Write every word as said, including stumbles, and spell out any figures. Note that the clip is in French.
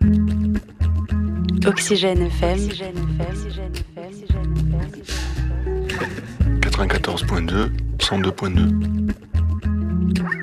Oxygène F M. quatre-vingt-quatorze point deux, cent deux point deux.